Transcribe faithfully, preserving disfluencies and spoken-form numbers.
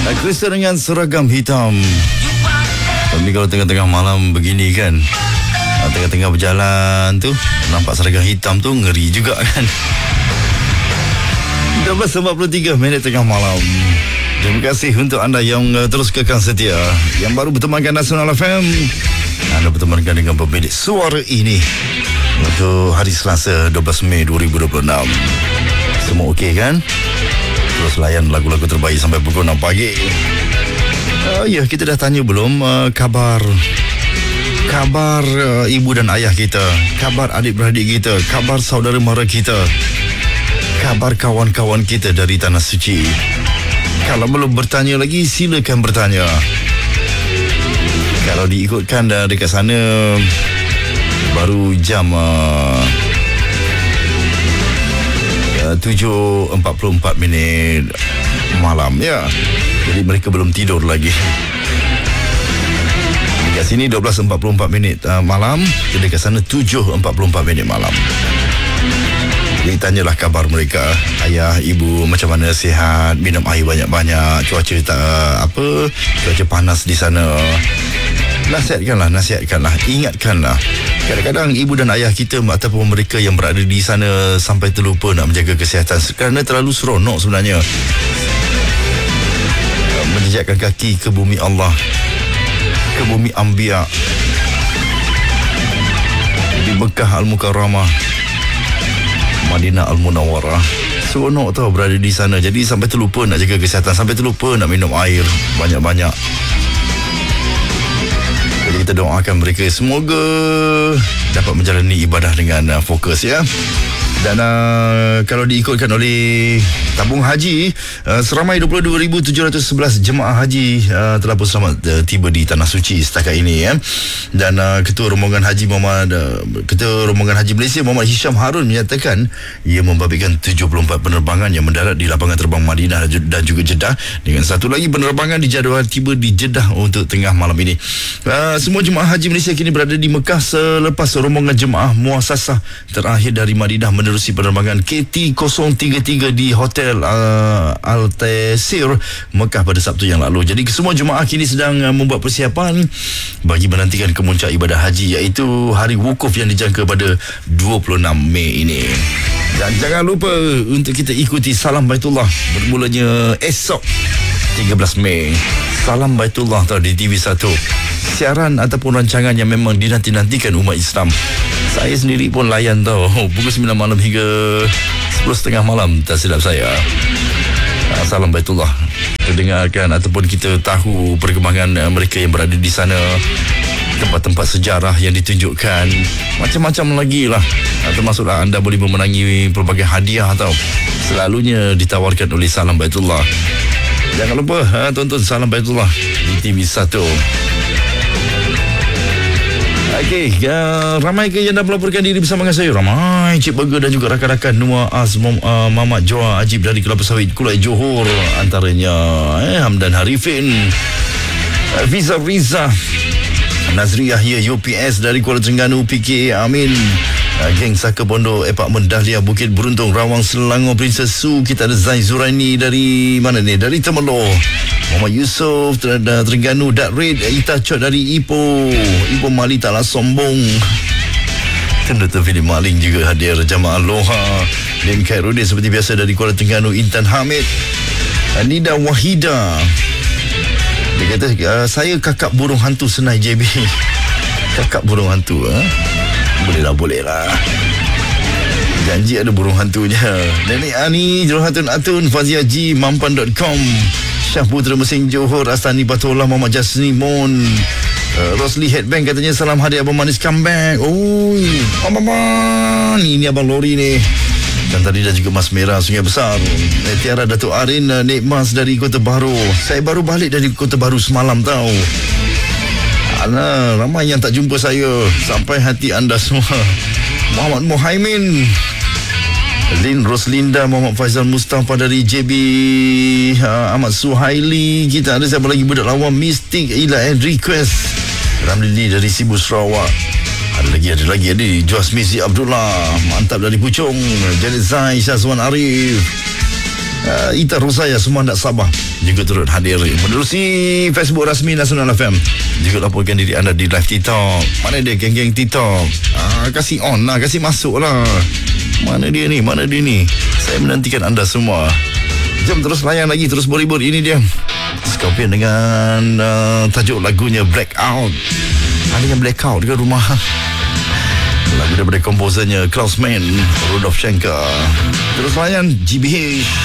Kristen dengan seragam hitam. Tapi kalau tengah-tengah malam begini kan, tengah-tengah berjalan tu nampak seragam hitam tu, ngeri juga kan. dua belas empat puluh tiga minit tengah malam. Terima kasih untuk anda yang uh, terus kekal setia, yang baru bertemankan Nasional F M. Anda bertemankan dengan pemilik suara ini untuk hari Selasa dua belas Mei dua ribu dua puluh enam. Semua okey kan? Terus layan lagu-lagu terbaik sampai pukul enam pagi. Uh, ya, kita dah tanya belum uh, kabar Kabar uh, ibu dan ayah kita, kabar adik-beradik kita, kabar saudara mara kita, kabar kawan-kawan kita dari Tanah Suci. Kalau belum bertanya lagi, silakan bertanya. Kalau diikutkan dah dekat sana baru jam uh, tujuh empat puluh empat minit malam ya. Jadi mereka belum tidur lagi. Dekat sini dua belas empat puluh empat minit uh, malam, jadi dekat sana tujuh empat puluh empat minit malam. Jadi tanyalah kabar mereka, ayah, ibu macam mana, sihat, minum air banyak-banyak, cuaca tak apa, cuaca panas di sana. Nasihatkanlah, nasihatkanlah, ingatkanlah. Kadang-kadang ibu dan ayah kita ataupun mereka yang berada di sana sampai terlupa nak menjaga kesihatan kerana terlalu seronok sebenarnya menjejakkan kaki ke bumi Allah, ke bumi Anbiya, di Mekah Al-Mukarramah, Madinah Al-Munawwarah. Seronok tau berada di sana. Jadi sampai terlupa nak jaga kesihatan, sampai terlupa nak minum air banyak-banyak. Jadi kita doakan mereka semoga dapat menjalani ibadah dengan uh, fokus ya. Dan uh, kalau diikutkan oleh tabung haji, uh, seramai dua puluh dua ribu tujuh ratus sebelas jemaah haji uh, telah pun selamat uh, tiba di Tanah Suci setakat ini ya. Dan uh, Ketua Rombongan Haji Muhammad uh, Ketua Rombongan Haji Malaysia Muhammad Hisham Harun menyatakan ia membabitkan tujuh puluh empat penerbangan yang mendarat di lapangan terbang Madinah dan juga Jeddah, dengan satu lagi penerbangan dijadual tiba di Jeddah untuk tengah malam ini. Uh, semua jemaah haji Malaysia kini berada di Mekah selepas rombongan jemaah muasasah terakhir dari Madinah menerusi penerbangan K T kosong tiga tiga di Hotel uh, Al-Taisir Mekah pada Sabtu yang lalu. Jadi semua jemaah kini sedang uh, membuat persiapan bagi menantikan kemuncak ibadah haji, iaitu hari wukuf yang dijangka pada dua puluh enam Mei ini. Dan jangan lupa untuk kita ikuti Salam Baitullah bermulanya esok tiga belas Mei. Salam Baitullah tau di T V satu. Siaran ataupun rancangan yang memang dinanti-nantikan umat Islam. Saya sendiri pun layan tau, pukul sembilan malam hingga sepuluh tiga puluh malam tak silap saya. Salam Baitullah. Kita dengarkan ataupun kita tahu perkembangan mereka yang berada di sana, tempat-tempat sejarah yang ditunjukkan, macam-macam lagi lah. Termasuklah anda boleh memenangi pelbagai hadiah tau, selalunya ditawarkan oleh Salam Baitullah. Jangan lupa ha, tonton Salam Baitullah di T V satu. Okey, uh, ramai ke yang dah melaporkan diri bersama dengan saya? Ramai. Cik Burger dan juga rakan-rakan Nur Az, Mom, uh, Mamat Joa Ajib dari Kelapa Sawit, Kulai Johor antaranya, eh, Hamdan Harifin, uh, Fiza Riza, Nazri Yahya U P S dari Kuala Terengganu, P K A Amin, uh, Geng Saka Bondo, Apartmen Dahlia, Bukit Beruntung, Rawang, Selangor, Princess Su. Kita ada Zai Zuraini dari mana ni? Dari Temerloh. Muhammad Yusof Terengganu, Dat Red, Ita Chot dari Ipoh, Ipoh Mali taklah sombong. Tentu terpilih maling juga hadir Jamaah Aloha. Lim Khairudin seperti biasa dari Kuala Terengganu, Intan Hamid, Nida Wahida. Dia kata uh, saya kakak burung hantu Senai J B. Kakak burung hantu ha? Boleh lah, boleh lah. Janji ada burung hantunya. Nenek Ani, Johatun Atun, Fazia G, Mampan dot com, Syah Putra Mesin Johor, Astani Batullah, Muhammad Jasni Mon, uh, Rosli Headbang katanya salam hadiah Abang Manis comeback. Oh, Abang ini Abang Lori ni. Dan tadi dah juga Mas Merah Sungai Besar, Tiara Datuk Arin, uh, Nek Mas dari Kota Baru. Saya baru balik dari Kota Baru semalam tau. Alah, ramai yang tak jumpa saya. Sampai hati anda semua. Muhammad Muhaimin, Lin Roslinda, Muhammad Faizal Mustafa dari J B, uh, Ahmad Suhaili. Kita ada siapa lagi? Budak Lawan, Mystic, Ila and Request, Ramli dari Sibu Sarawak. Ada lagi, ada lagi, ada Joas Misi Abdullah, mantap dari Puchong, Jalil Zai, Syazwan Arif, uh, Ita Rosaya semua nak Sabah juga turut hadir menerusi Facebook rasmi Nasional F M. Juga laporkan diri anda di live TikTok. Mana dia geng-geng TikTok? uh, Kasih on lah, kasih masuk lah. Mana dia ni, mana dia ni. Saya menantikan anda semua. Jom terus layan lagi, terus boribor. Ini dia Scorpion dengan uh, tajuk lagunya Blackout. Ada yang blackout ke rumah? Lagu daripada komposernya Klaus Mann, Rudolf Schenker. Terus layan G B H.